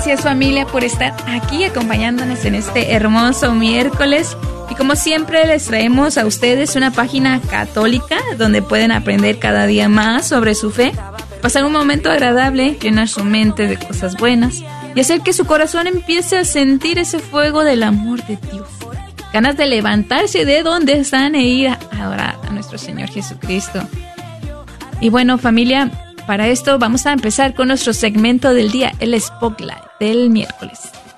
Gracias, familia, por estar aquí acompañándonos en este hermoso miércoles. Y como siempre, les traemos a ustedes una página católica donde pueden aprender cada día más sobre su fe, pasar un momento agradable, llenar su mente de cosas buenas y hacer que su corazón empiece a sentir ese fuego del amor de Dios. Ganas de levantarse de donde están e ir a adorar a nuestro Señor Jesucristo. Y bueno, familia, para esto vamos a empezar con nuestro segmento del día, el Spotlight del miércoles.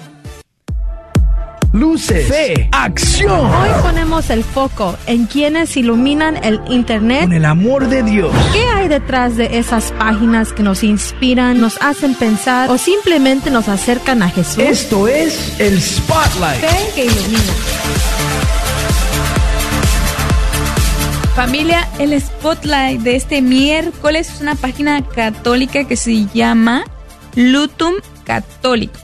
Luces, fe, acción. Hoy ponemos el foco en quienes iluminan el Internet con el amor de Dios. ¿Qué hay detrás de esas páginas que nos inspiran, nos hacen pensar o simplemente nos acercan a Jesús? Esto es el Spotlight. Fe que ilumina. Familia, el Spotlight de este miércoles es una página católica que se llama Lutum Católico.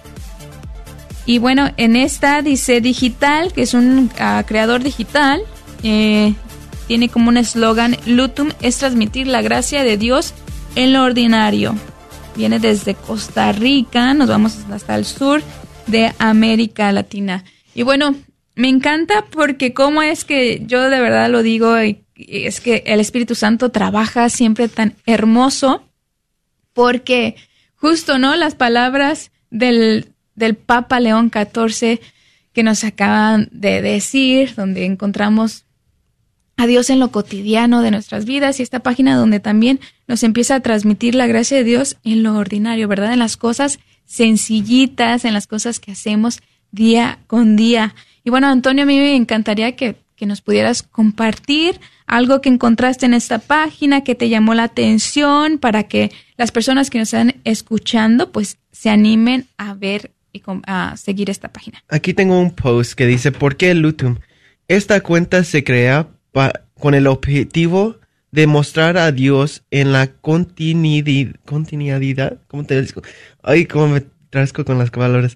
Y bueno, en esta dice Digital, que es un creador digital, tiene como un eslogan: Lutum es transmitir la gracia de Dios en lo ordinario. Viene desde Costa Rica, nos vamos hasta el sur de América Latina. Y bueno, me encanta porque cómo es que yo de verdad lo digo, es que el Espíritu Santo trabaja siempre tan hermoso, porque justo, ¿no? Las palabras del Papa León XIV que nos acaban de decir, donde encontramos a Dios en lo cotidiano de nuestras vidas, y esta página donde también nos empieza a transmitir la gracia de Dios en lo ordinario, ¿verdad? En las cosas sencillitas, en las cosas que hacemos día con día. Y bueno, Antonio, a mí me encantaría que nos pudieras compartir algo que encontraste en esta página, que te llamó la atención, para que las personas que nos están escuchando pues se animen a ver y a seguir esta página. Aquí tengo un post que dice: ¿por qué Lutum? Esta cuenta se crea con el objetivo de mostrar a Dios en la continuidad. ¿Cómo te digo? Ay, cómo me trasco con las palabras.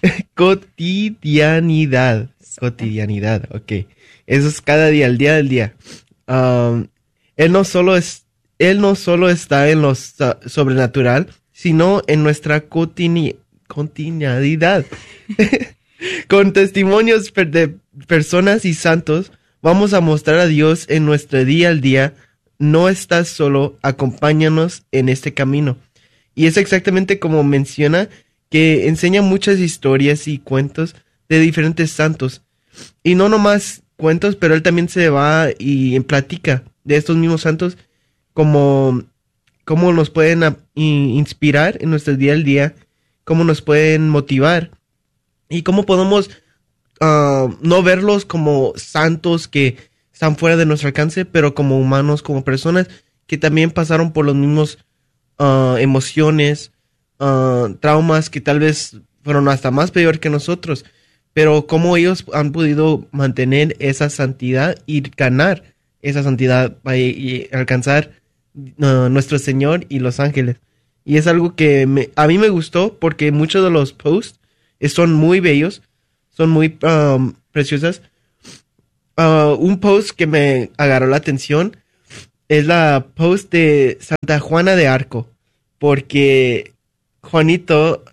Cotidianidad, ok. Eso es cada día, el día del día. Él no solo está en lo sobrenatural, sino en nuestra continuidad. Con testimonios de personas y santos, vamos a mostrar a Dios en nuestro día al día. No estás solo, acompáñanos en este camino. Y es exactamente como menciona, que enseña muchas historias y cuentos de diferentes santos. Y no nomás cuentos, pero él también se va y platica de estos mismos santos, como cómo nos pueden inspirar en nuestro día al día, cómo nos pueden motivar y cómo podemos no verlos como santos que están fuera de nuestro alcance, pero como humanos, como personas que también pasaron por los mismos emociones, traumas, que tal vez fueron hasta más peor que nosotros, pero cómo ellos han podido mantener esa santidad y ganar esa santidad y alcanzar nuestro Señor y los ángeles. Y es algo que a mí me gustó, porque muchos de los posts son muy bellos, son muy preciosas. Un post que me agarró la atención es la post de Santa Juana de Arco, porque Juanito,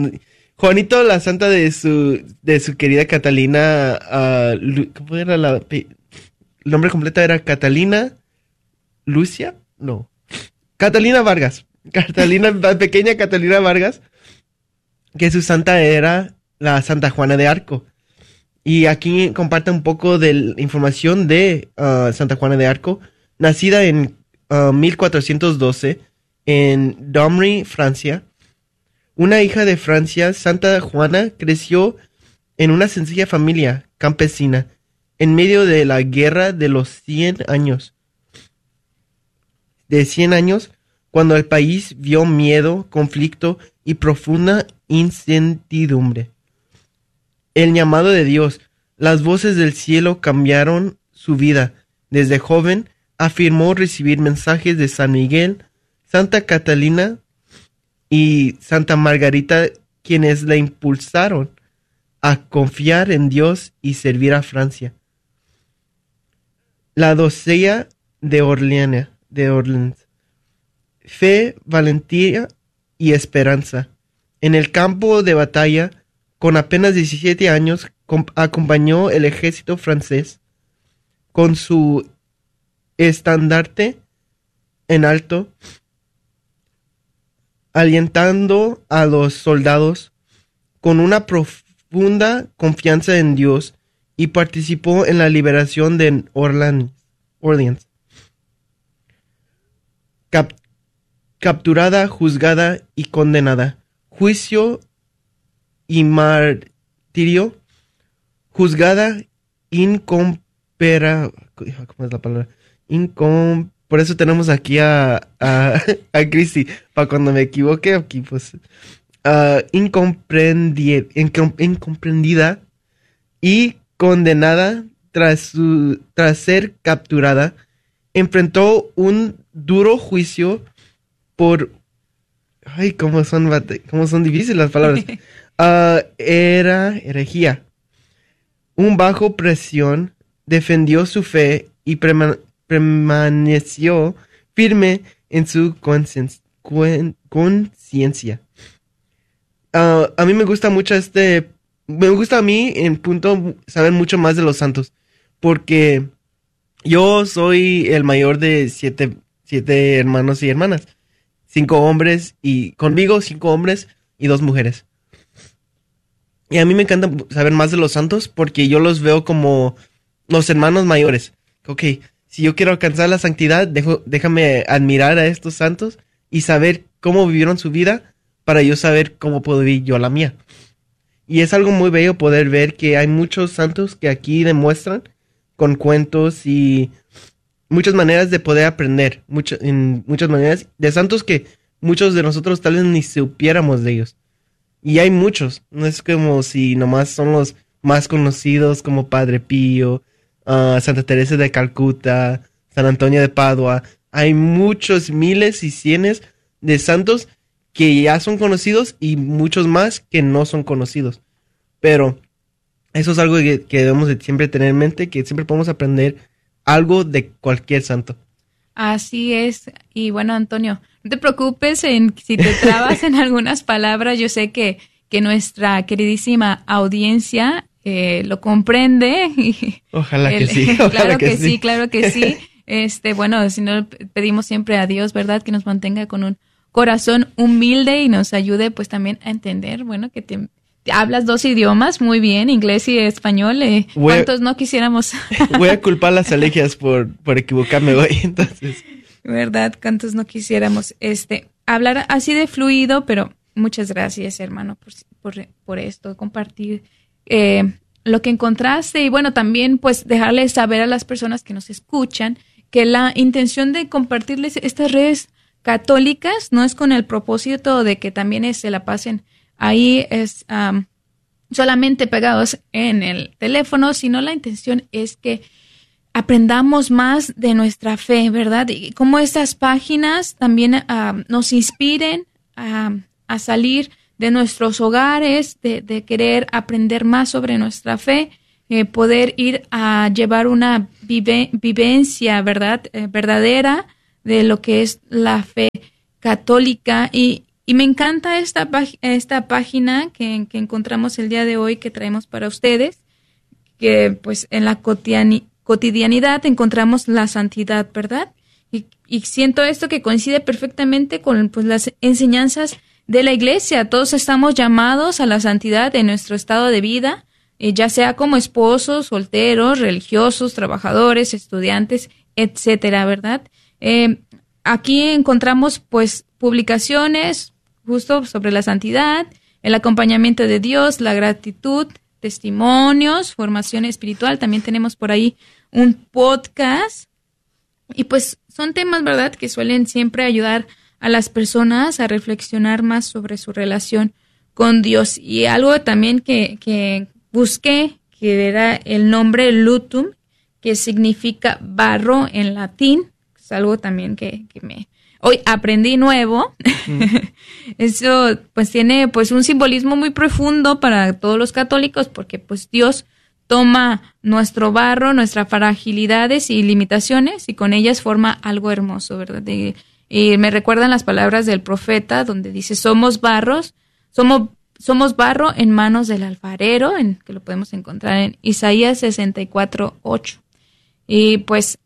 la santa de su querida Catalina, ¿cómo era el nombre completo? ¿Era Catalina Lucia? No. Catalina Vargas. Pequeña Catalina Vargas, que su santa era la Santa Juana de Arco. Y aquí comparte un poco de la información de Santa Juana de Arco, nacida en 1412 en Domry, Francia. Una hija de Francia, Santa Juana creció en una sencilla familia campesina en medio de la guerra de los 100 años. Cuando el país vio miedo, conflicto y profunda incertidumbre. El llamado de Dios, las voces del cielo cambiaron su vida. Desde joven afirmó recibir mensajes de San Miguel, Santa Catalina y Santa Margarita, quienes la impulsaron a confiar en Dios y servir a Francia. La doncella de Orleans. Fe, valentía y esperanza. En el campo de batalla, con apenas 17 años, acompañó el ejército francés con su estandarte en alto, alentando a los soldados con una profunda confianza en Dios, y participó en la liberación de Orleans. Capturada, juzgada y condenada. Juicio y martirio. Juzgada ¿cómo es la palabra? Por eso tenemos aquí a Cristi, para cuando me equivoque aquí, pues incomprendida y condenada tras ser capturada. Enfrentó un duro juicio por... Ay, cómo son difíciles las palabras. Era herejía. Bajo presión, defendió su fe y permaneció firme en su conciencia. A mí me gusta mucho me gusta a mí en punto saber mucho más de los santos, porque yo soy el mayor de siete hermanos y hermanas, 5 hombres, y conmigo 5 hombres y 2 mujeres. Y a mí me encanta saber más de los santos porque yo los veo como los hermanos mayores. Ok, si yo quiero alcanzar la santidad, déjame admirar a estos santos y saber cómo vivieron su vida para yo saber cómo puedo vivir yo la mía. Y es algo muy bello poder ver que hay muchos santos que aquí demuestran con cuentos y muchas maneras de poder aprender, muchas maneras de santos que muchos de nosotros tal vez ni supiéramos de ellos. Y hay muchos, no es como si nomás son los más conocidos como Padre Pío, Santa Teresa de Calcuta, San Antonio de Padua. Hay muchos, miles y cientos de santos que ya son conocidos y muchos más que no son conocidos. Pero eso es algo que debemos de siempre tener en mente, que siempre podemos aprender algo de cualquier santo. Así es. Y bueno, Antonio, no te preocupes si te trabas en algunas palabras. Yo sé que nuestra queridísima audiencia lo comprende. Ojalá que sí. Claro que sí, claro que sí. Bueno, si no, pedimos siempre a Dios, ¿verdad? Que nos mantenga con un corazón humilde y nos ayude pues también a entender, bueno, que te hablas 2 idiomas muy bien, inglés y español. ¿Cuántos no quisiéramos? Voy a culpar las alergias por equivocarme hoy, entonces. ¿Verdad? ¿Cuántos no quisiéramos hablar así de fluido? Pero muchas gracias, hermano, por esto, compartir lo que encontraste y bueno, también pues dejarles saber a las personas que nos escuchan que la intención de compartirles estas redes católicas no es con el propósito de que también se la pasen ahí solamente pegados en el teléfono, sino la intención es que aprendamos más de nuestra fe, ¿verdad? Y cómo estas páginas también nos inspiren a salir de nuestros hogares, de querer aprender más sobre nuestra fe, poder ir a llevar una vivencia, ¿verdad? Verdadera de lo que es la fe católica. Y me encanta esta página que encontramos el día de hoy, que traemos para ustedes, que pues en la cotidianidad encontramos la santidad, ¿verdad? Y siento esto que coincide perfectamente con pues las enseñanzas de la Iglesia. Todos estamos llamados a la santidad en nuestro estado de vida, ya sea como esposos, solteros, religiosos, trabajadores, estudiantes, etcétera, ¿verdad? Aquí encontramos pues publicaciones justo sobre la santidad, el acompañamiento de Dios, la gratitud, testimonios, formación espiritual. También tenemos por ahí un podcast y pues son temas, ¿verdad?, que suelen siempre ayudar a las personas a reflexionar más sobre su relación con Dios. Y algo también que busqué, que era el nombre Lutum, que significa barro en latín. Es algo también que hoy aprendí nuevo. Eso pues tiene pues un simbolismo muy profundo para todos los católicos, porque pues Dios toma nuestro barro, nuestras fragilidades y limitaciones, y con ellas forma algo hermoso, ¿verdad? Y me recuerdan las palabras del profeta, donde dice: somos barros, somos barro en manos del alfarero, que lo podemos encontrar en Isaías 64:8. Y pues,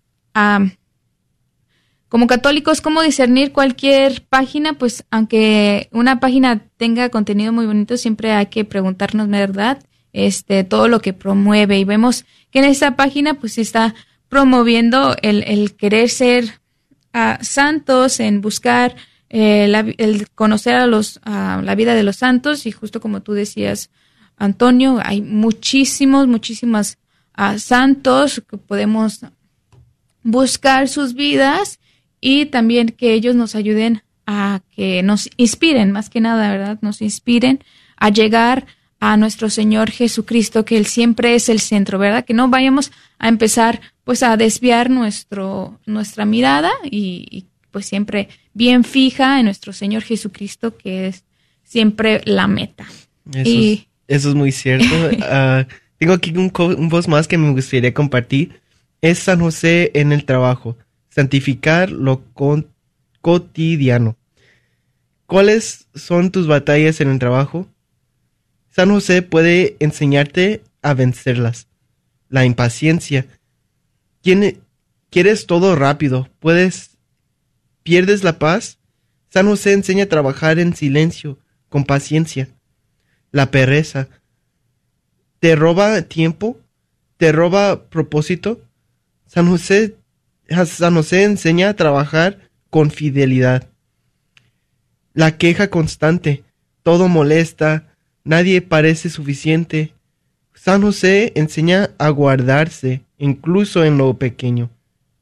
como católicos, ¿cómo discernir cualquier página? Pues aunque una página tenga contenido muy bonito, siempre hay que preguntarnos, ¿verdad? Todo lo que promueve. Y vemos que en esta página pues está promoviendo el querer ser santos, en buscar el conocer a la vida de los santos. Y justo como tú decías, Antonio, hay muchísimas santos que podemos buscar sus vidas y también que ellos nos ayuden a que nos inspiren, más que nada, ¿verdad? Nos inspiren a llegar a nuestro Señor Jesucristo, que Él siempre es el centro, ¿verdad? Que no vayamos a empezar pues a desviar nuestra mirada y pues siempre bien fija en nuestro Señor Jesucristo, que es siempre la meta. Eso es muy cierto. Tengo aquí un voz más que me gustaría compartir. Es San José en el trabajo. Santificar lo cotidiano. ¿Cuáles son tus batallas en el trabajo? San José puede enseñarte a vencerlas. La impaciencia. ¿Quieres todo rápido? ¿Pierdes la paz? San José enseña a trabajar en silencio, con paciencia. La pereza. ¿Te roba tiempo? ¿Te roba propósito? San José enseña a trabajar con fidelidad. La queja constante. Todo molesta. Nadie parece suficiente. San José enseña a guardarse, incluso en lo pequeño.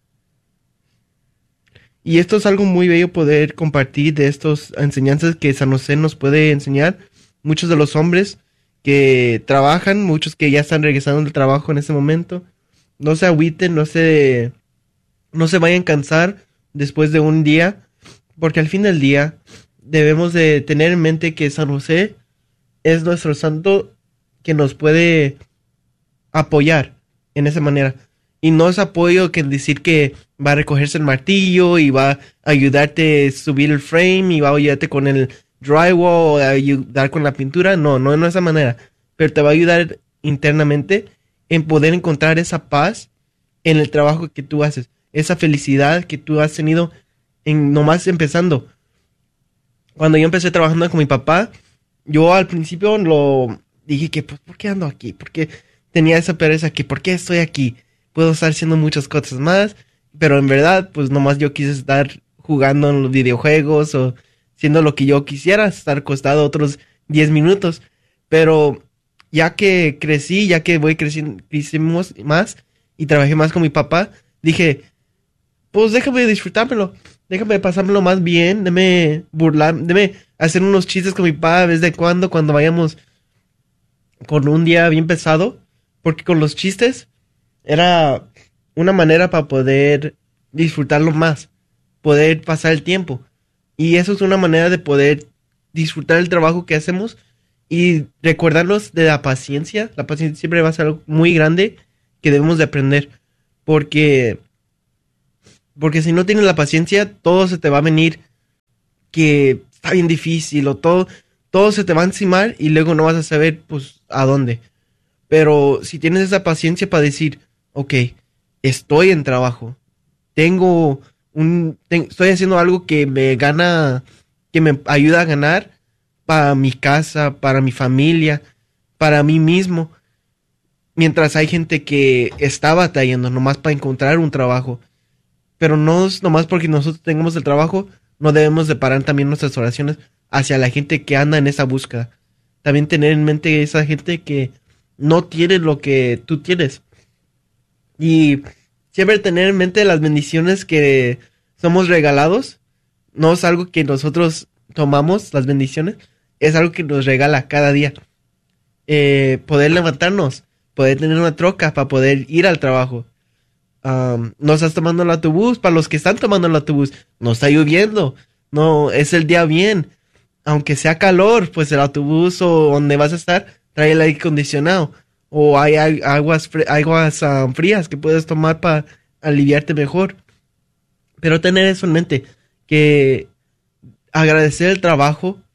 Y esto es algo muy bello poder compartir de estas enseñanzas que San José nos puede enseñar. Muchos de los hombres que trabajan, muchos que ya están regresando del trabajo en ese momento, no se agüiten, no se vayan a cansar después de un día, porque al fin del día debemos de tener en mente que San José es nuestro santo que nos puede apoyar en esa manera. Y no es apoyo que decir que va a recogerse el martillo y va a ayudarte a subir el frame y va a ayudarte con el drywall o a ayudar con la pintura. No de esa manera. Pero te va a ayudar internamente en poder encontrar esa paz en el trabajo que tú haces. Esa felicidad que tú has tenido nomás empezando. Cuando yo empecé trabajando con mi papá, yo al principio lo dije que, pues, ¿por qué ando aquí? Porque tenía esa pereza que, ¿por qué estoy aquí? Puedo estar haciendo muchas cosas más, pero en verdad, pues nomás yo quise estar jugando en los videojuegos o haciendo lo que yo quisiera, estar acostado otros 10 minutos. Pero ya que crecí, ya que crecimos más y trabajé más con mi papá, dije, pues déjame disfrutármelo, déjame pasármelo más bien, déjame hacer unos chistes con mi papá de vez de cuando vayamos con un día bien pesado, porque con los chistes era una manera para poder disfrutarlo más, poder pasar el tiempo. Y eso es una manera de poder disfrutar el trabajo que hacemos y recordarnos de la paciencia. La paciencia siempre va a ser algo muy grande que debemos de aprender. Porque si no tienes la paciencia, todo se te va a venir que está bien difícil o todo se te va a encimar y luego no vas a saber pues a dónde. Pero si tienes esa paciencia para decir, ok, estoy en trabajo, estoy haciendo algo que me ayuda a ganar para mi casa, para mi familia, para mí mismo. Mientras hay gente que está batallando nomás para encontrar un trabajo. Pero no es nomás porque nosotros tengamos el trabajo, no debemos de parar también nuestras oraciones hacia la gente que anda en esa búsqueda. También tener en mente esa gente que no tiene lo que tú tienes. Y siempre tener en mente las bendiciones que somos regalados. No es algo que nosotros tomamos, las bendiciones. Es algo que nos regala cada día. Poder levantarnos, poder tener una troca para poder ir al trabajo. No estás tomando el autobús. Para los que están tomando el autobús, no está lloviendo, no es el día bien, aunque sea calor, pues el autobús o donde vas a estar trae el aire acondicionado o hay aguas frías que puedes tomar para aliviarte mejor. Pero tener eso en mente, que agradecer el trabajo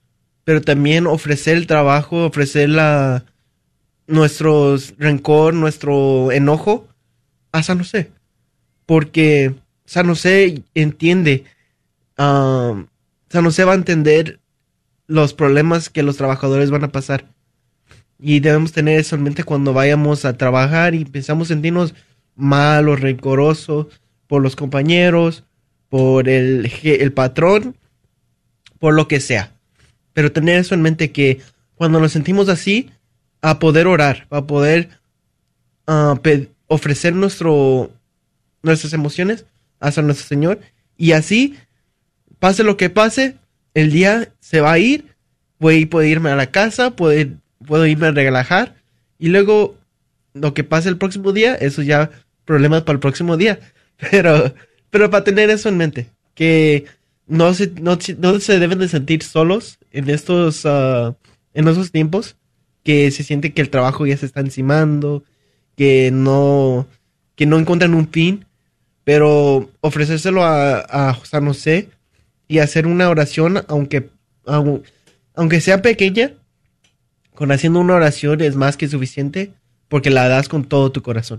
pero también ofrecer el trabajo, ofrecer nuestro rencor, nuestro enojo a San José. Porque San José entiende, San José va a entender los problemas que los trabajadores van a pasar. Y debemos tener eso en mente cuando vayamos a trabajar y pensamos sentirnos mal o rencorosos por los compañeros, por el patrón, por lo que sea. Pero tener eso en mente que cuando nos sentimos así, a poder orar, a poder ofrecer nuestras emociones hacia nuestro Señor. Y así, pase lo que pase, el día se va a ir, puedo irme a la casa, puedo irme a relajar. Y luego, lo que pase el próximo día, eso ya problemas para el próximo día. Pero para tener eso en mente, que no se deben de sentir solos en estos tiempos, que se siente que el trabajo ya se está encimando, que no encuentran un fin, pero ofrecérselo a San José y hacer una oración, aunque sea pequeña, con haciendo una oración es más que suficiente, porque la das con todo tu corazón.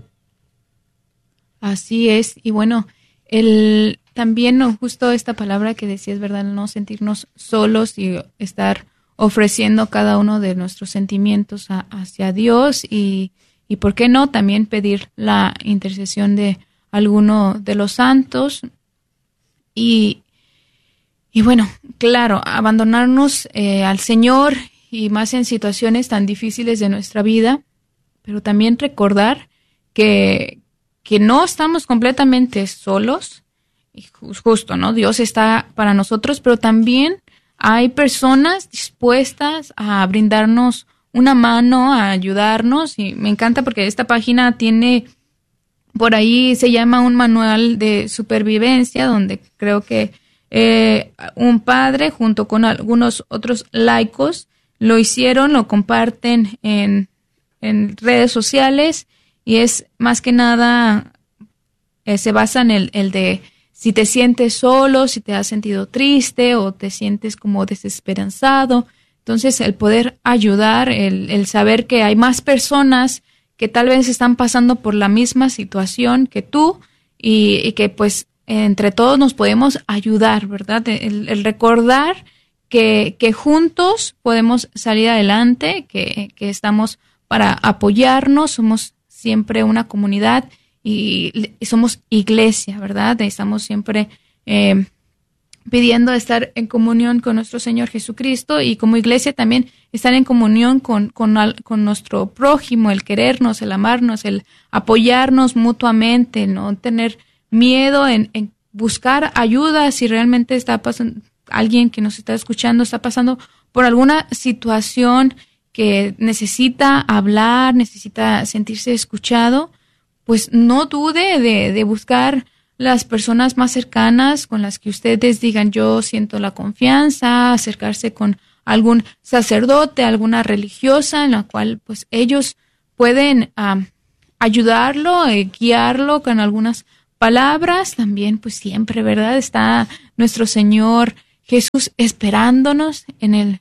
Así es, y bueno, también justo esta palabra que decías, ¿verdad? No sentirnos solos y estar ofreciendo cada uno de nuestros sentimientos hacia Dios y ¿por qué no? También pedir la intercesión de alguno de los santos y bueno, claro, abandonarnos al Señor y más en situaciones tan difíciles de nuestra vida, pero también recordar que no estamos completamente solos, y justo, ¿no? Dios está para nosotros, pero también hay personas dispuestas a brindarnos una mano, a ayudarnos, y me encanta porque esta página tiene, por ahí se llama un manual de supervivencia, donde creo que un padre junto con algunos otros laicos lo hicieron, lo comparten en redes sociales, y es más que nada, se basa en el de si te sientes solo, si te has sentido triste o te sientes como desesperanzado. Entonces, el poder ayudar, el saber que hay más personas que tal vez están pasando por la misma situación que tú y que pues entre todos nos podemos ayudar, ¿verdad? El recordar que juntos podemos salir adelante, que estamos para apoyarnos, somos siempre una comunidad y somos iglesia, ¿verdad? Estamos siempre pidiendo estar en comunión con nuestro Señor Jesucristo y como iglesia también estar en comunión con nuestro prójimo, el querernos, el amarnos, el apoyarnos mutuamente, no tener miedo en buscar ayuda si realmente está pasando, alguien que nos está escuchando está pasando por alguna situación que necesita hablar, necesita sentirse escuchado, pues no dude de buscar las personas más cercanas con las que ustedes digan yo siento la confianza, acercarse con algún sacerdote, alguna religiosa en la cual pues ellos pueden ayudarlo, guiarlo con algunas palabras. También pues siempre, ¿verdad? Está nuestro Señor Jesús esperándonos en el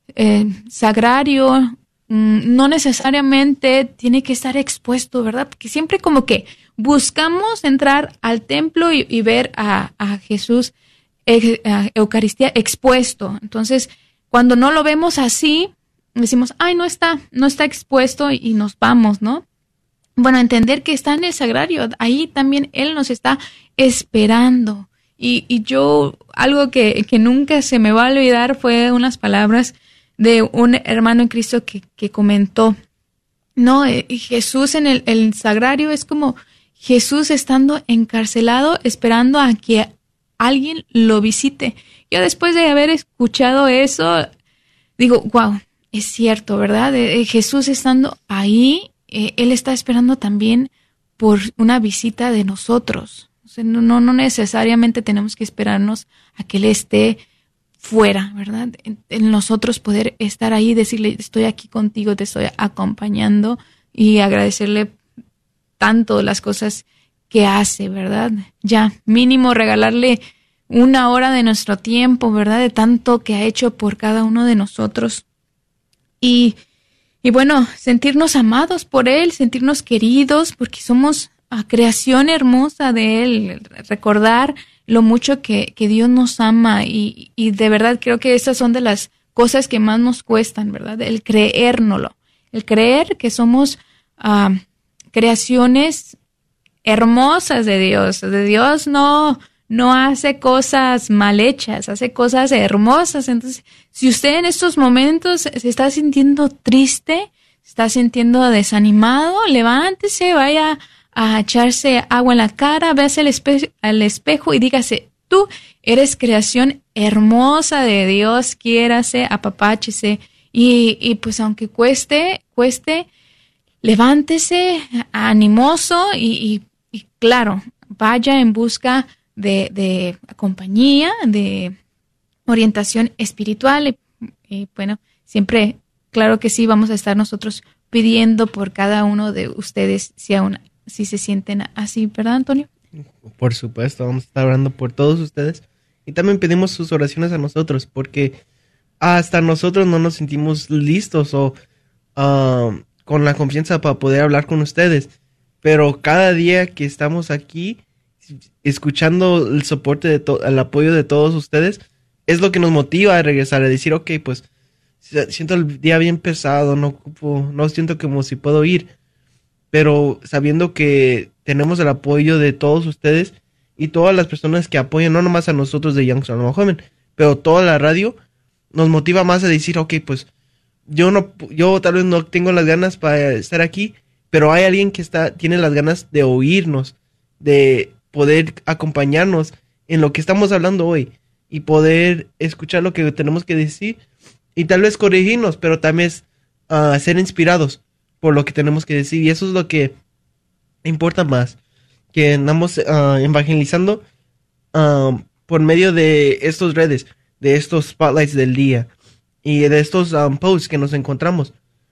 sagrario. No necesariamente tiene que estar expuesto, ¿verdad? Porque siempre como que buscamos entrar al templo y ver a Jesús, a Eucaristía expuesto. Entonces, cuando no lo vemos así, decimos, ay, no está expuesto y nos vamos, ¿no? Bueno, entender que está en el sagrario, ahí también Él nos está esperando. Y yo, algo que nunca se me va a olvidar fue unas palabras de un hermano en Cristo que comentó, no, Jesús en el sagrario es como Jesús estando encarcelado esperando a que alguien lo visite. Yo después de haber escuchado eso, digo, wow, es cierto, ¿verdad? Jesús estando ahí, Él está esperando también por una visita de nosotros. O sea, no necesariamente tenemos que esperarnos a que Él esté fuera, ¿verdad? En nosotros poder estar ahí, decirle, estoy aquí contigo, te estoy acompañando y agradecerle tanto las cosas que hace, ¿verdad? Ya, mínimo regalarle 1 hora de nuestro tiempo, ¿verdad? De tanto que ha hecho por cada uno de nosotros. Y bueno, sentirnos amados por Él, sentirnos queridos, porque somos creación hermosa de Él. Recordar lo mucho que Dios nos ama y de verdad creo que esas son de las cosas que más nos cuestan, ¿verdad? El creérnoslo, el creer que somos creaciones hermosas de Dios. De Dios no hace cosas mal hechas, hace cosas hermosas. Entonces, si usted en estos momentos se está sintiendo triste, se está sintiendo desanimado, levántese, vaya a echarse agua en la cara, véase al espejo y dígase, tú eres creación hermosa de Dios, quiérase, apapáchese y pues aunque cueste, levántese animoso y claro, vaya en busca de compañía, de orientación espiritual y bueno, siempre, claro que sí, vamos a estar nosotros pidiendo por cada uno de ustedes si se sienten así, ¿verdad, Antonio? Por supuesto, vamos a estar orando por todos ustedes y también pedimos sus oraciones a nosotros porque hasta nosotros no nos sentimos listos o con la confianza para poder hablar con ustedes, pero cada día que estamos aquí escuchando el soporte el apoyo de todos ustedes es lo que nos motiva a regresar, a decir, ok, pues siento el día bien pesado, no siento como si puedo ir, pero sabiendo que tenemos el apoyo de todos ustedes y todas las personas que apoyan, no nomás a nosotros de Young Alma Joven, pero toda la radio nos motiva más a decir, ok, pues yo tal vez no tengo las ganas para estar aquí, pero hay alguien que tiene las ganas de oírnos, de poder acompañarnos en lo que estamos hablando hoy y poder escuchar lo que tenemos que decir y tal vez corregirnos, pero también ser inspirados por lo que tenemos que decir. Y eso es lo que importa más, que andamos evangelizando por medio de estas redes, de estos spotlights del día y de estos posts que nos encontramos,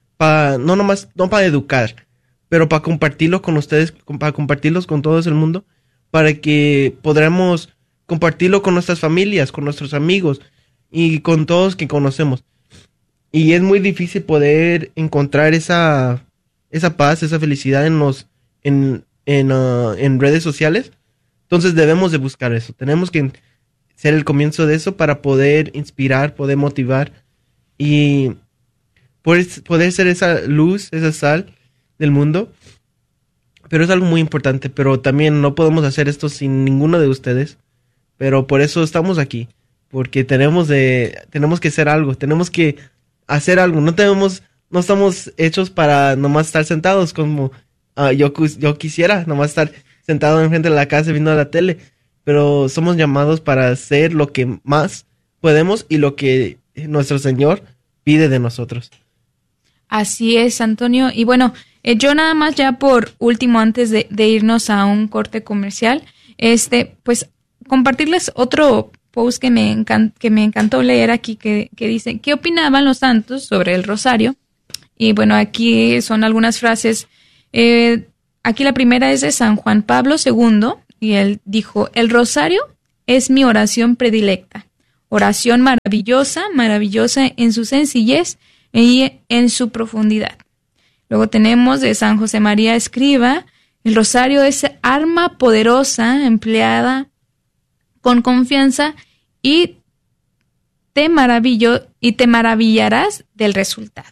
no para educar, pero para compartirlos con ustedes, para compartirlos con todo el mundo, para que podamos compartirlo con nuestras familias, con nuestros amigos y con todos que conocemos. Y es muy difícil poder encontrar esa paz, esa felicidad en redes sociales. Entonces debemos de buscar eso. Tenemos que ser el comienzo de eso para poder inspirar, poder motivar y poder ser esa luz, esa sal del mundo. Pero es algo muy importante, pero también no podemos hacer esto sin ninguno de ustedes. Pero por eso estamos aquí, porque tenemos que hacer algo, tenemos que hacer algo. No estamos hechos para nomás estar sentados como yo quisiera, nomás estar sentado enfrente de la casa viendo la tele. Pero somos llamados para hacer lo que más podemos y lo que nuestro Señor pide de nosotros. Así es, Antonio. Y bueno, yo nada más ya por último, antes de irnos a un corte comercial, pues compartirles otro post que me encantó leer aquí, que dice, ¿qué opinaban los santos sobre el rosario? Y bueno, aquí son algunas frases. Aquí la primera es de San Juan Pablo II, y él dijo, el rosario es mi oración predilecta, oración maravillosa en su sencillez y en su profundidad. Luego tenemos de San José María Escriba, el rosario es arma poderosa empleada con confianza y te maravillarás del resultado.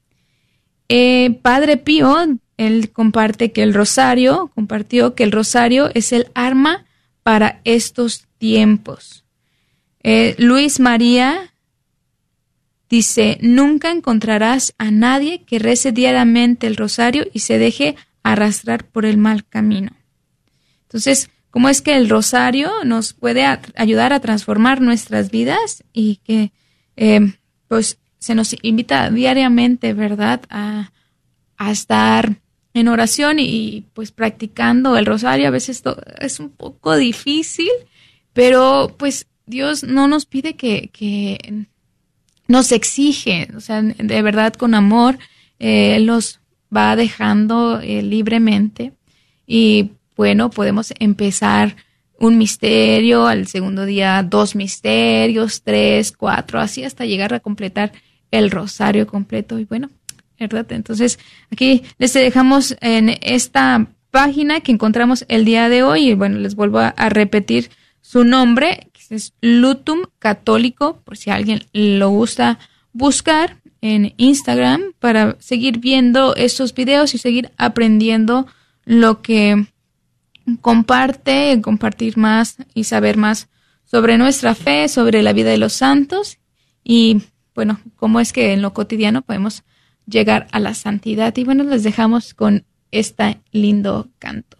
Padre Pío, él compartió que el rosario es el arma para estos tiempos. Luis María dice, nunca encontrarás a nadie que rece diariamente el rosario y se deje arrastrar por el mal camino. Entonces, ¿cómo es que el rosario nos puede ayudar a transformar nuestras vidas? Y que pues se nos invita diariamente, ¿verdad?, a estar en oración y pues practicando el rosario. A veces es un poco difícil, pero pues Dios no nos pide que nos exige, o sea, de verdad con amor, Él los va dejando libremente y bueno, podemos empezar un misterio, al segundo día 2 misterios, 3, 4, así hasta llegar a completar el rosario completo. Y bueno, ¿verdad? Entonces, aquí les dejamos en esta página que encontramos el día de hoy. Y bueno, les vuelvo a repetir su nombre, que es Lutum Católico, por si alguien lo gusta buscar en Instagram para seguir viendo estos videos y seguir aprendiendo lo que compartir más y saber más sobre nuestra fe, sobre la vida de los santos y, bueno, cómo es que en lo cotidiano podemos llegar a la santidad. Y bueno, les dejamos con este lindo canto.